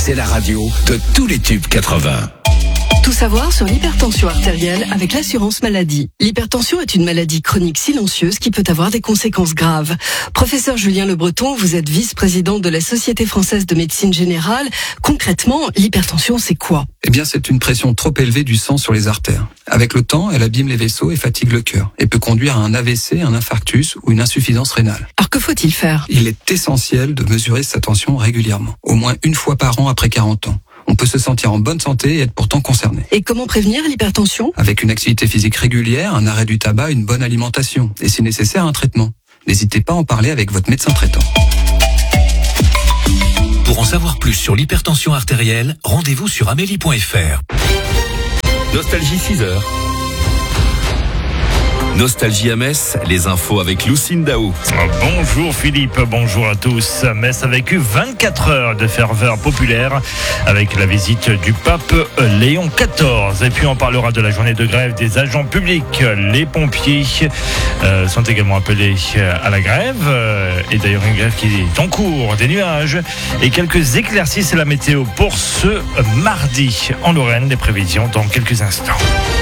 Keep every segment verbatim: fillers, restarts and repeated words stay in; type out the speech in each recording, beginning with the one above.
c'est la radio de tous les tubes quatre-vingts. Tout savoir sur l'hypertension artérielle avec l'assurance maladie. L'hypertension est une maladie chronique silencieuse qui peut avoir des conséquences graves. Professeur Julien Le Breton, vous êtes vice-président de la Société française de médecine générale. Concrètement, l'hypertension, c'est quoi ? Eh bien, c'est une pression trop élevée du sang sur les artères. Avec le temps, elle abîme les vaisseaux et fatigue le cœur et peut conduire à un A V C, un infarctus ou une insuffisance rénale. Alors que faut-il faire ? Il est essentiel de mesurer sa tension régulièrement, au moins une fois par an après quarante ans. On peut se sentir en bonne santé et être pourtant concerné. Et comment prévenir l'hypertension ? Avec une activité physique régulière, un arrêt du tabac, une bonne alimentation et si nécessaire un traitement. N'hésitez pas à en parler avec votre médecin traitant. Pour en savoir plus sur l'hypertension artérielle, rendez-vous sur amélie point f r. Nostalgie six heures. Nostalgie à Metz, les infos avec Lucine Daou. Bonjour Philippe, bonjour à tous. Metz a vécu vingt-quatre heures de ferveur populaire avec la visite du pape Léon quatorze. Et puis on parlera de la journée de grève des agents publics. Les pompiers euh, sont également appelés à la grève. Et d'ailleurs une grève qui est en cours. Des nuages et quelques éclaircies, c'est la météo pour ce mardi. En Lorraine, les prévisions dans quelques instants.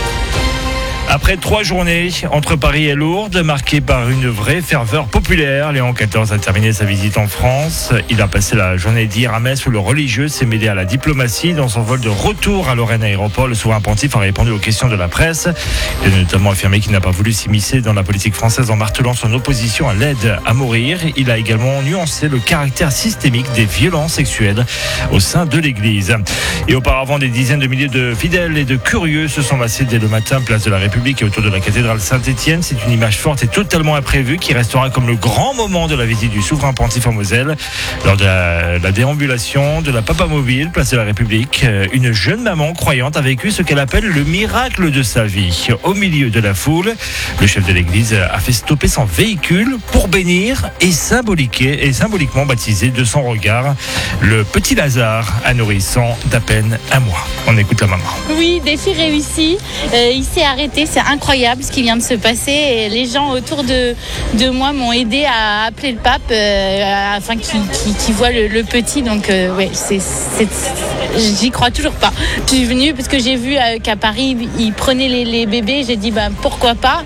Après trois journées entre Paris et Lourdes, marquées par une vraie ferveur populaire, Léon quatorze a terminé sa visite en France. Il a passé la journée d'hier à Metz où le religieux s'est mêlé à la diplomatie. Dans son vol de retour à Lorraine Aéroport, le souverain pontife a répondu aux questions de la presse. Il a notamment affirmé qu'il n'a pas voulu s'immiscer dans la politique française en martelant son opposition à l'aide à mourir. Il a également nuancé le caractère systémique des violences sexuelles au sein de l'Église. Et auparavant, des dizaines de milliers de fidèles et de curieux se sont massés dès le matin, place de la République et autour de la cathédrale Saint-Étienne. C'est une image forte et totalement imprévue qui restera comme le grand moment de la visite du souverain pontife en Moselle. Lors de la, la déambulation de la Papa Mobile, place de la République, une jeune maman croyante a vécu ce qu'elle appelle le miracle de sa vie. Au milieu de la foule, le chef de l'église a fait stopper son véhicule pour bénir et symboliquer et symboliquement baptiser de son regard le petit Lazare, un nourrisson d'à peine un mois. On écoute la maman. Oui, défi réussi. Euh, il s'est arrêté. C'est incroyable ce qui vient de se passer. Et les gens autour de, de moi m'ont aidé à appeler le pape euh, afin qu'il, qu'il, qu'il voit le, le petit. Donc, euh, ouais, c'est, c'est, j'y crois toujours pas. Je suis venue parce que j'ai vu euh, qu'à Paris, ils prenaient les, les bébés. J'ai dit, bah, pourquoi pas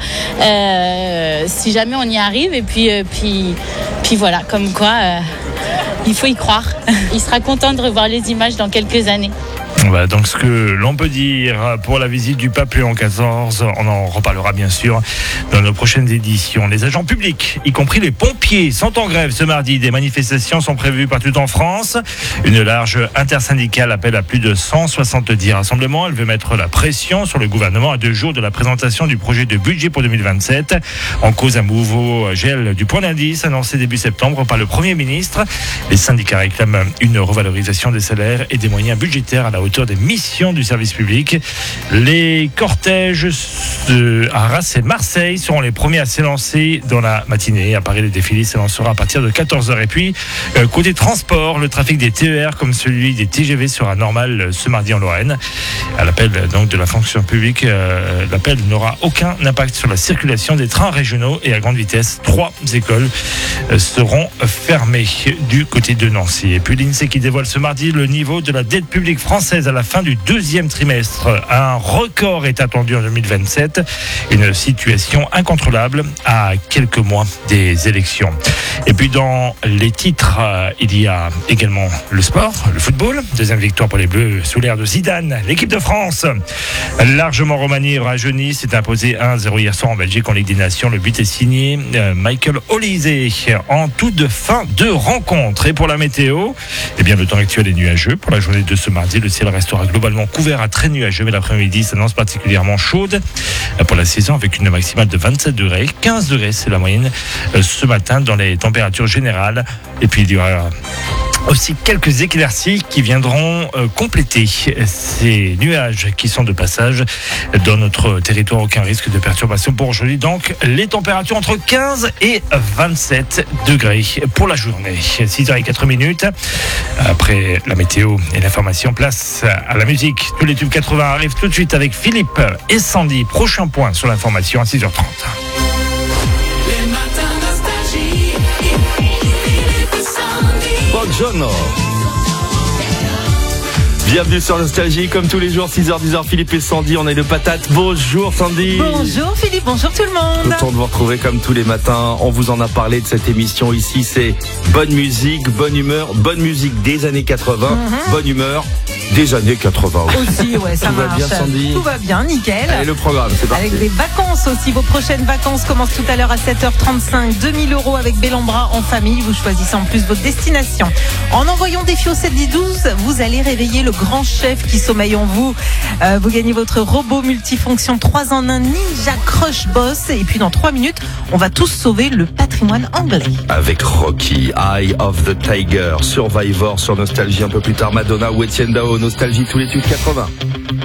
euh, si jamais on y arrive. Et puis, euh, puis, puis voilà, comme quoi, euh, il faut y croire. Il sera content de revoir les images dans quelques années. Voilà donc ce que l'on peut dire pour la visite du pape Léon quatorze. On en reparlera bien sûr dans nos prochaines éditions. Les agents publics, y compris les pompiers, sont en grève ce mardi. Des manifestations sont prévues partout en France. Une large intersyndicale appelle à plus de cent soixante-dix rassemblements. Elle veut mettre la pression sur le gouvernement à deux jours de la présentation du projet de budget pour deux mille vingt-sept. En cause, un nouveau gel du point d'indice annoncé début septembre par le Premier ministre. Les syndicats réclament une revalorisation des salaires et des moyens budgétaires à la hauteur des missions du service public. Les cortèges à Arras et Marseille seront les premiers à s'élancer dans la matinée. À Paris, le défilé s'élancera à partir de quatorze heures. Et puis, euh, côté transport, le trafic des T E R comme celui des T G V sera normal ce mardi en Lorraine. À l'appel donc de la fonction publique, euh, l'appel n'aura aucun impact sur la circulation des trains régionaux et à grande vitesse. Trois écoles euh, seront fermées du côté de Nancy. Et puis l'INSEE qui dévoile ce mardi le niveau de la dette publique française à la fin du deuxième trimestre. Un record est attendu en deux mille vingt-sept. Une situation incontrôlable à quelques mois des élections. Et puis dans les titres, il y a également le sport, le football. Deuxième victoire pour les Bleus sous l'ère de Zidane. L'équipe de France, largement remaniée, rajeunie, s'est imposée un zéro hier soir en Belgique en Ligue des Nations. Le but est signé Michael Olise en toute fin de rencontre. Et pour la météo, eh bien, le temps actuel est nuageux. Pour la journée de ce mardi, le ciel restera globalement couvert à très nuageux, mais l'après-midi s'annonce particulièrement chaude pour la saison avec une maximale de vingt-sept degrés. quinze degrés, c'est la moyenne ce matin dans les températures générales. Et puis il y aura aussi quelques éclaircies qui viendront euh, compléter ces nuages qui sont de passage dans notre territoire. Aucun risque de perturbation pour aujourd'hui. Donc les températures entre quinze et vingt-sept degrés pour la journée. six heures zéro quatre minutes. Après la météo et l'information, place à la musique. Tous les tubes quatre-vingts arrivent tout de suite avec Philippe et Sandy. Prochain point sur l'information à six heures trente. Buongiorno. Bienvenue sur Nostalgie, comme tous les jours, six heures dix, Philippe et Sandy, on est le patate. Bonjour Sandy. Bonjour Philippe, bonjour tout le monde. Content de vous retrouver comme tous les matins. On vous en a parlé de cette émission ici, c'est bonne musique, bonne humeur, bonne musique des années quatre-vingts, mm-hmm. bonne humeur des années quatre-vingts. Aussi, ouais, ça Tout marche. va bien Sandy. Tout va bien, nickel. Allez, le programme, c'est parti. Avec des vacances aussi, vos prochaines vacances commencent tout à l'heure à sept heures trente-cinq. deux mille euros avec Bellambra en famille, vous choisissez en plus votre destination. En envoyant des fioles sept dix douze, vous allez réveiller le grand chef qui sommeille en vous. Euh, vous gagnez votre robot multifonction trois en un Ninja Crush Boss. Et puis dans trois minutes, on va tous sauver le patrimoine anglais. Avec Rocky, Eye of the Tiger, Survivor sur Nostalgie. Un peu plus tard, Madonna ou Etienne Dao, Nostalgie tous les tubes quatre-vingts.